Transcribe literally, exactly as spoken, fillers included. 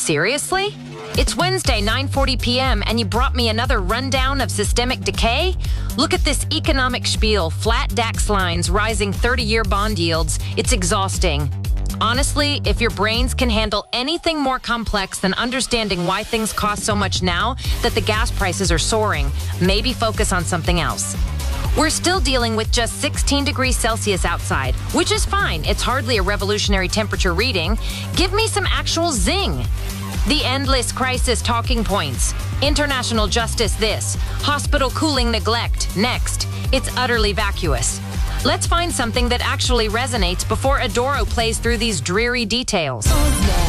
Seriously? It's Wednesday, nine forty p m, and you brought me another rundown of systemic decay? Look at this economic spiel, flat DAX lines, rising thirty-year bond yields. It's exhausting. Honestly, if your brains can handle anything more complex than understanding why things cost so much now that the gas prices are soaring, maybe focus on something else. We're still dealing with just sixteen degrees Celsius outside, which is fine. It's hardly a revolutionary temperature reading. Give me some actual zing. The endless crisis talking points. International justice this. Hospital cooling neglect next. It's utterly vacuous. Let's find something that actually resonates before Adoro plays through these dreary details.